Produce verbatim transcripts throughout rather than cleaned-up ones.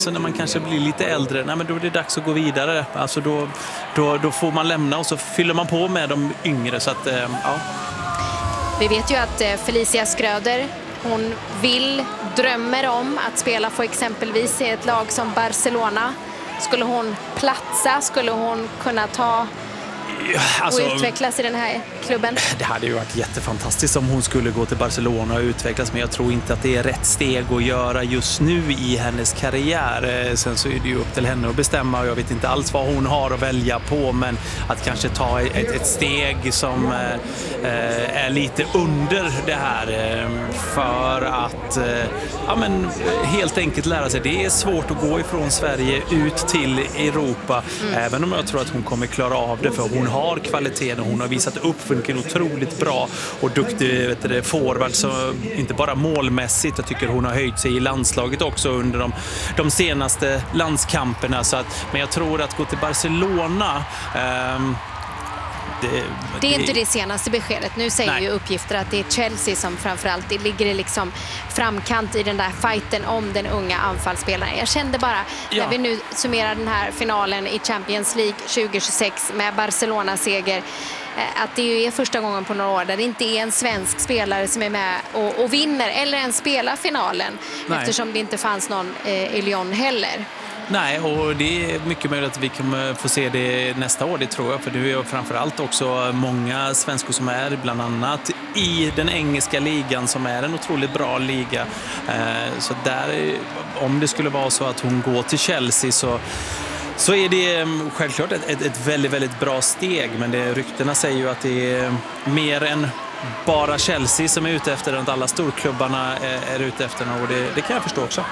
Så när man kanske blir lite äldre, nej men då är det dags att gå vidare. Alltså då, då, då får man lämna och så fyller man på med de yngre. Så att, ja. Vi vet ju att Felicia Schröder, hon vill, drömmer om att spela för exempelvis i ett lag som Barcelona. Skulle hon platsa, skulle hon kunna ta alltså, och utvecklas i den här klubben? Det hade ju varit jättefantastiskt om hon skulle gå till Barcelona och utvecklas, men jag tror inte att det är rätt steg att göra just nu i hennes karriär. Sen så är det ju upp till henne att bestämma och jag vet inte alls vad hon har att välja på, men att kanske ta ett, ett steg som eh, är lite under det här eh, för att eh, ja, men, helt enkelt lära sig. Det är svårt att gå ifrån Sverige ut till Europa, mm. även om jag tror att hon kommer klara av det, för hon har kvaliteten och hon har visat upp vilken otroligt bra och duktig vet du, forward, så inte bara målmässigt. Jag tycker hon har höjt sig i landslaget också under de, de senaste landskamperna. Så att, men jag tror att gå till Barcelona um, Det, det är det, inte det senaste beskedet. Nu säger nej. ju uppgifter att det är Chelsea som framförallt det ligger i liksom framkant i den där fighten om den unga anfallsspelaren. Jag kände bara, ja. när vi nu summerar den här finalen i Champions League tjugo tjugosex med Barcelona-seger, att det är första gången på några år där det inte är en svensk spelare som är med och, och vinner eller ens spelar finalen. Nej. Eftersom det inte fanns någon eh, i Lyon heller. Nej, och det är mycket möjligt att vi kommer få se det nästa år, det tror jag. För det är framförallt också många svenskor som är bland annat i den engelska ligan som är en otroligt bra liga. Så där, om det skulle vara så att hon går till Chelsea så Så är det självklart ett, ett, ett väldigt, väldigt bra steg. Men det, ryktena säger ju att det är mer än bara Chelsea som är ute efter, att alla storklubbarna är, är ute efter. Och det, det kan jag förstå också.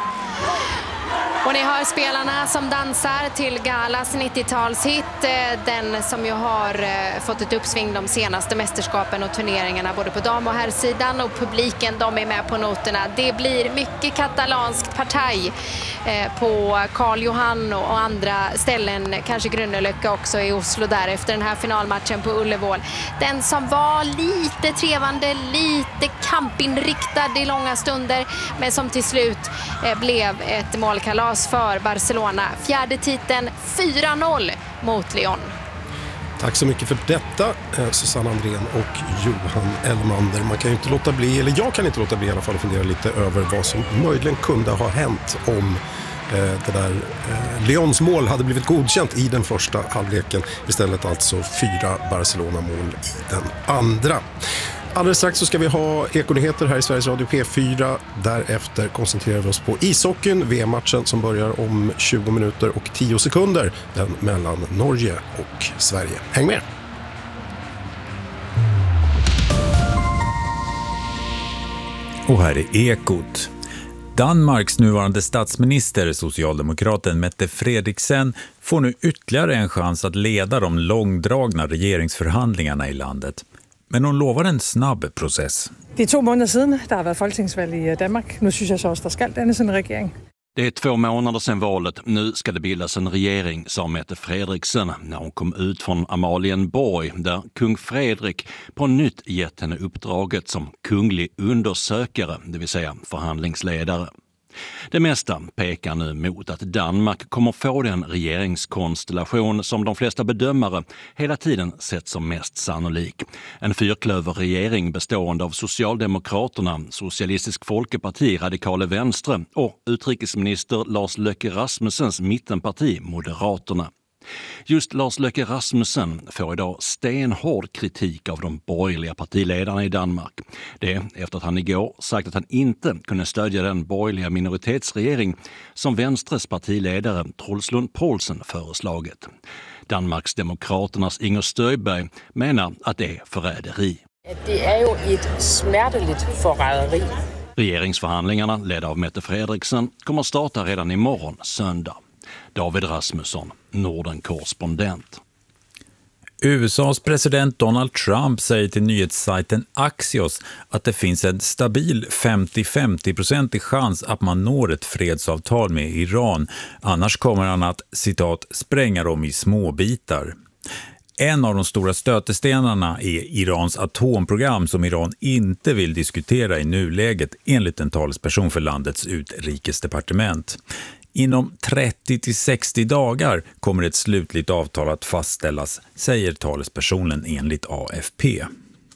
Och ni hör spelarna som dansar till Galas nittiotalshit. Den som ju har fått ett uppsving de senaste mästerskapen och turneringarna både på dam- och herrsidan. Och publiken, de är med på noterna. Det blir mycket katalanskt partaj på Karl Johan och andra ställen. Kanske Grönelöcka också i Oslo där efter den här finalmatchen på Ullevål. Den som var lite trevande, lite kampinriktad i långa stunder. Men som till slut blev ett målkalas för Barcelona. Fjärde titeln fyra noll mot Lyon. Tack så mycket för detta, Susanne Andrén och Johan Elmander. Man kan ju inte låta bli, eller jag kan inte låta bli i alla fall, att fundera lite över vad som möjligen kunde ha hänt om eh, det där eh, Lyons mål hade blivit godkänt i den första halvleken. Istället alltså fyra Barcelona-mål i den andra. Alldeles strax så ska vi ha ekonyheter här i Sveriges Radio P fyra. Därefter koncentrerar vi oss på ishockeyn, V M-matchen som börjar om tjugo minuter och tio sekunder. Den mellan Norge och Sverige. Häng med! Och här är Ekot. Danmarks nuvarande statsminister, socialdemokraten Mette Frederiksen, får nu ytterligare en chans att leda de långdragna regeringsförhandlingarna i landet. Men hon lovar en snabb process. Det är två månader sedan det har varit folketingsvalg i Danmark. Nu syns jag så att det ska dannas en regering. Det är två månader sedan valet. Nu ska det bildas en regering, sa Mette Frederiksen när hon kom ut från Amalienborg, där kung Fredrik på nytt gett henne uppdraget som kunglig undersökare, det vill säga förhandlingsledare. Det mesta pekar nu mot att Danmark kommer få den regeringskonstellation som de flesta bedömare hela tiden sett som mest sannolik. En fyrklöverregering bestående av Socialdemokraterna, Socialistisk Folkeparti, Radikale Venstre och utrikesminister Lars Løkke Rasmussens mittenparti Moderaterna. Just Lars Løkke Rasmussen får idag stenhård kritik av de borgerliga partiledarna i Danmark. Det efter att han igår sagt att han inte kunde stödja den borgerliga minoritetsregering som Venstres partiledare Troels Lund Poulsen föreslagit. Danmarks Demokraternas Inger Støjberg menar att det är förräderi. Det är ju ett smärtligt förräderi. Regeringsförhandlingarna, ledda av Mette Frederiksen, kommer att starta redan imorgon söndag. David Rasmusson, Norden-korrespondent. U S A:s president Donald Trump säger till nyhetssajten Axios att det finns en stabil femtio femtio procentig chans att man når ett fredsavtal med Iran. Annars kommer han att, citat, spränga dem i småbitar. En av de stora stötestenarna är Irans atomprogram som Iran inte vill diskutera i nuläget enligt en talesperson för landets utrikesdepartement. Inom trettio till sextio dagar kommer ett slutligt avtal att fastställas, säger talespersonen enligt A F P.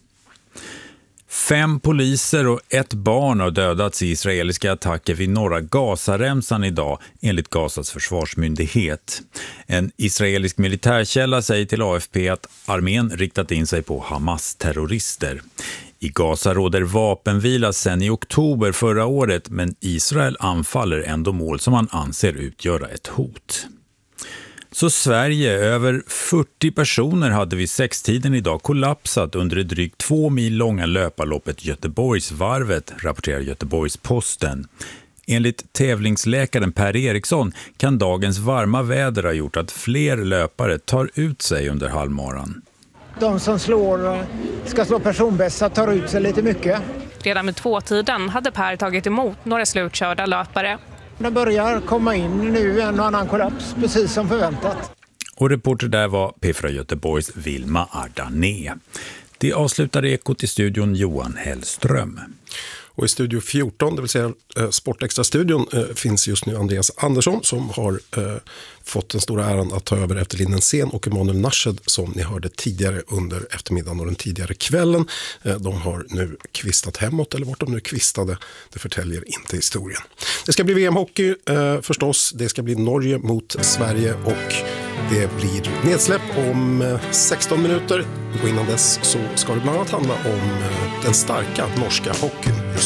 Fem poliser och ett barn har dödats i israeliska attacker vid norra Gazaremsan idag, enligt Gazas försvarsmyndighet. En israelisk militärkälla säger till A F P att armén riktat in sig på Hamas-terrorister. I Gaza råder vapenvila sedan i oktober förra året, men Israel anfaller ändå mål som man anser utgöra ett hot. Så Sverige, över fyrtio personer hade vid sextiden idag kollapsat under det drygt två mil långa löparloppet Göteborgsvarvet, rapporterar Göteborgs-Posten. Enligt tävlingsläkaren Per Eriksson kan dagens varma väder ha gjort att fler löpare tar ut sig under halvmaran. De som slår, ska slå personbästa tar ut sig lite mycket. Redan med tvåtiden hade Per tagit emot några slutkörda löpare. Det börjar komma in nu en och annan kollaps, precis som förväntat. Och reporter där var P fyra Göteborgs Vilma Ardané. Det avslutade Ekot i studion Johan Hellström. Och i studio fjorton, det vill säga eh, Sportextra-studion, eh, finns just nu Andreas Andersson som har eh, fått den stora äran att ta över efter Linden Sen och Emanuel Nashed som ni hörde tidigare under eftermiddagen och den tidigare kvällen. Eh, de har nu kvistat hemåt, eller vart de nu kvistade, det förtäljer inte historien. Det ska bli V M-hockey eh, förstås, det ska bli Norge mot Sverige och det blir nedsläpp om eh, sexton minuter. Och innan dess så ska det bland annat handla om eh, den starka norska hockeyn.